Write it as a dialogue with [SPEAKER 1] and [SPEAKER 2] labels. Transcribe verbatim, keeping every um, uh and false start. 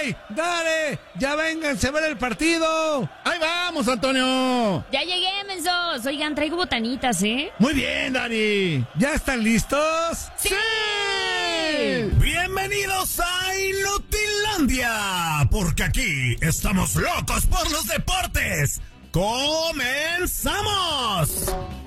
[SPEAKER 1] ¡Ey! ¡Dale! ¡Ya vénganse a ver el partido!
[SPEAKER 2] ¡Ahí vamos, Antonio!
[SPEAKER 3] Ya llegué, mensos. Oigan, traigo botanitas, ¿eh?
[SPEAKER 2] Muy bien, Dani.
[SPEAKER 1] ¿Ya están listos?
[SPEAKER 2] ¡Sí!
[SPEAKER 4] Bienvenidos a Inutilandia, porque aquí estamos locos por los deportes. ¡Comenzamos!